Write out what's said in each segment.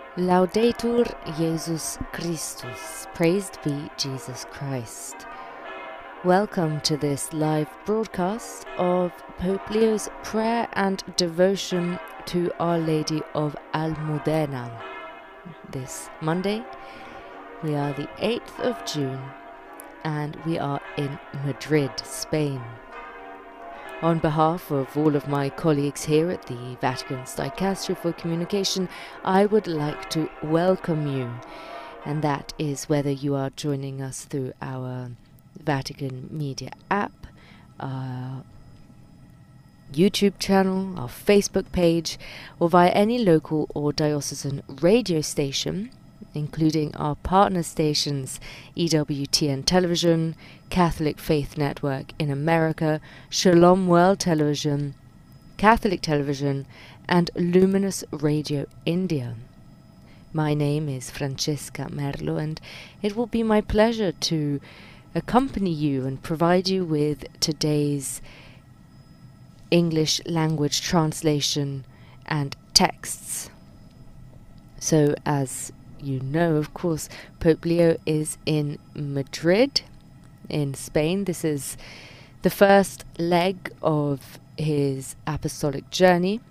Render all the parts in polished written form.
Laudetur Jesus Christus. Praised be Jesus Christ. Welcome to this live broadcast of Pope Leo's prayer and devotion to Our Lady of Almudena. This Monday, we are the 8th of June, and we are in Madrid, Spain. On behalf of all of my colleagues here at the Vatican's Dicastery for Communication, I would like to welcome you, and that is whether you are joining us through our Vatican Media app, our YouTube channel, our Facebook page, or via any local or diocesan radio station, including our partner stations EWTN Television, Catholic Faith Network in America, Shalom World Television, Catholic Television, and Luminous Radio India. My name is Francesca Merlo, and it will be my pleasure to accompany you and provide you with today's English language translation and texts. So, as you know, of course, Pope Leo is in Madrid, in Spain. This is the first leg of his apostolic journey,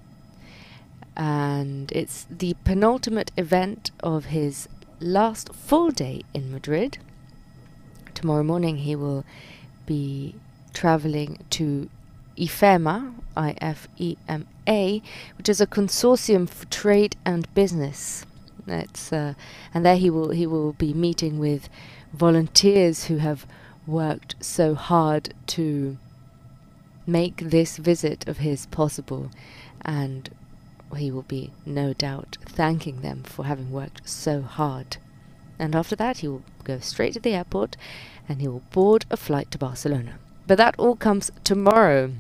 and it's the penultimate event of his last full day in Madrid. Tomorrow morning he will be traveling to IFEMA, IFEMA, which is a consortium for trade and business. And there he will be meeting with volunteers who have worked so hard to make this visit of his possible, and he will be no doubt thanking them for having worked so hard. And after that he will go straight to the airport and he will board a flight to Barcelona. But that all comes tomorrow.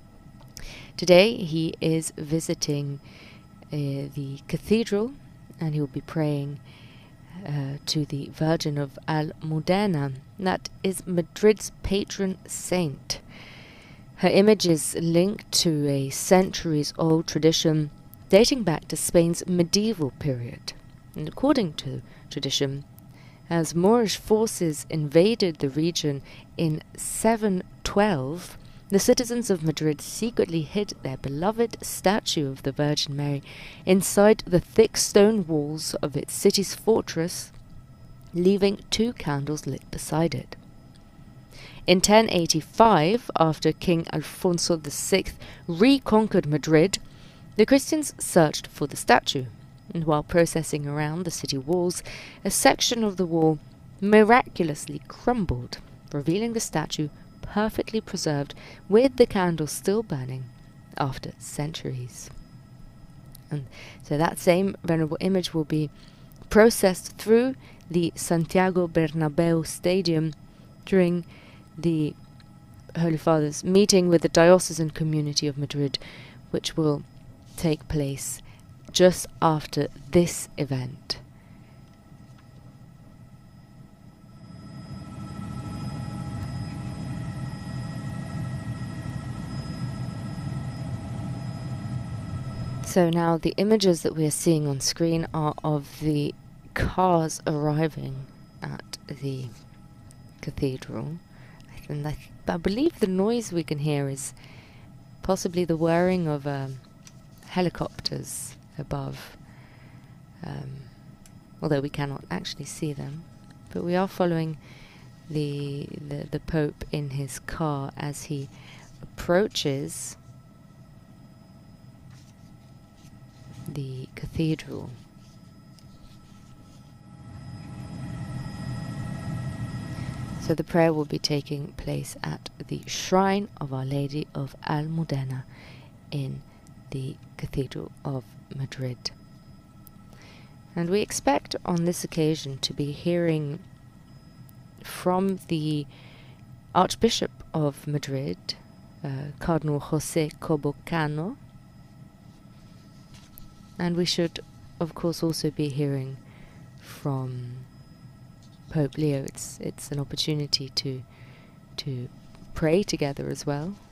Today he is visiting the cathedral, and he will be praying to the Virgin of Almudena. That is Madrid's patron saint. Her image is linked to a centuries-old tradition dating back to Spain's medieval period. And according to tradition, as Moorish forces invaded the region in 712, the citizens of Madrid secretly hid their beloved statue of the Virgin Mary inside the thick stone walls of its city's fortress, leaving 2 candles lit beside it. In 1085, after King Alfonso VI reconquered Madrid, the Christians searched for the statue, and while processing around the city walls, a section of the wall miraculously crumbled, revealing the statue perfectly preserved with the candles still burning after centuries. And so that same venerable image will be processed through the Santiago Bernabeu Stadium during the Holy Father's meeting with the diocesan community of Madrid, which will take place just after this event. So now the images that we are seeing on screen are of the cars arriving at the cathedral. And I believe the noise we can hear is possibly the whirring of helicopters above, although we cannot actually see them. But we are following the Pope in his car as he approaches the cathedral. So the prayer will be taking place at the shrine of Our Lady of Almudena in the Cathedral of Madrid. And we expect on this occasion to be hearing from the Archbishop of Madrid, Cardinal José Cobo Cano, and we should, of course, also be hearing from Pope Leo. It's an opportunity to pray together as well,